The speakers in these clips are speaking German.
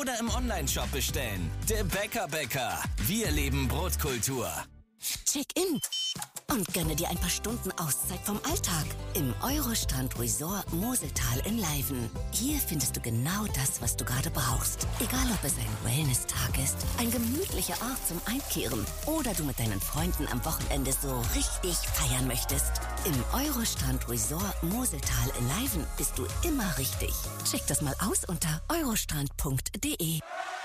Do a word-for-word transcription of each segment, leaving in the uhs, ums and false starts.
oder im Onlineshop bestellen. Der Bäcker Bäcker. Wir leben Brotkultur. Check-in und gönne dir ein paar Stunden Auszeit vom Alltag im Eurostrand Resort Moseltal in Leiven. Hier findest du genau das, was du gerade brauchst. Egal, ob es ein Wellness-Tag ist, ein gemütlicher Ort zum Einkehren oder du mit deinen Freunden am Wochenende so richtig feiern möchtest. Im Eurostrand Resort Moseltal in Leiven bist du immer richtig. Check das mal aus unter eurostrand punkt de.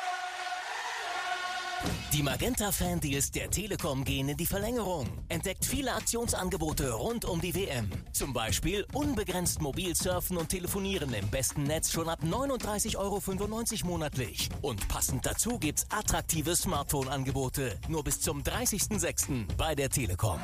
Die Magenta-Fan-Deals der Telekom gehen in die Verlängerung. Entdeckt viele Aktionsangebote rund um die W M. Zum Beispiel unbegrenzt mobil surfen und telefonieren im besten Netz schon ab neununddreißig Euro fünfundneunzig monatlich. Und passend dazu gibt's attraktive Smartphone-Angebote. Nur bis zum dreißigsten sechsten bei der Telekom.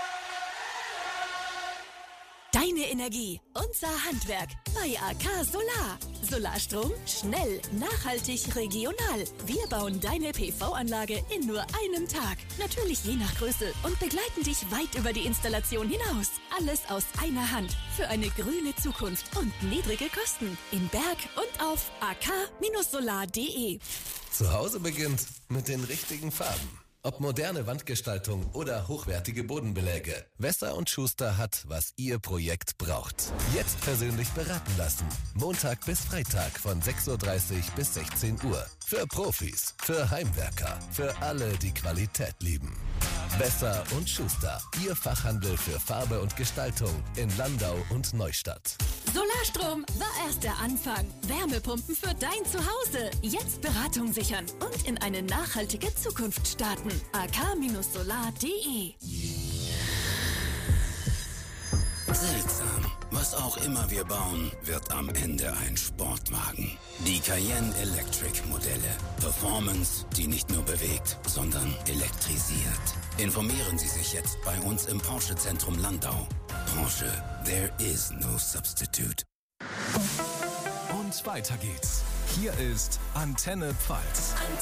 Deine Energie, unser Handwerk bei A K Solar. Solarstrom, schnell, nachhaltig, regional. Wir bauen deine P V-Anlage in nur einem Tag. Natürlich je nach Größe und begleiten dich weit über die Installation hinaus. Alles aus einer Hand für eine grüne Zukunft und niedrige Kosten. In Berg und auf a k solar punkt de. Zu Hause beginnt mit den richtigen Farben. Ob moderne Wandgestaltung oder hochwertige Bodenbeläge, Wesser und Schuster hat, was Ihr Projekt braucht. Jetzt persönlich beraten lassen. Montag bis Freitag von sechs Uhr dreißig bis sechzehn Uhr. Für Profis, für Heimwerker, für alle, die Qualität lieben. Wesser und Schuster, Ihr Fachhandel für Farbe und Gestaltung in Landau und Neustadt. Solarstrom war erst der Anfang. Wärmepumpen für dein Zuhause. Jetzt Beratung sichern und in eine nachhaltige Zukunft starten. a k solar punkt de. Seltsam. Was auch immer wir bauen, wird am Ende ein Sportwagen. Die Cayenne Electric Modelle. Performance, die nicht nur bewegt, sondern elektrisiert. Informieren Sie sich jetzt bei uns im Porsche-Zentrum Landau. Porsche, there is no substitute. Und weiter geht's. Hier ist Antenne Pfalz. Antenne.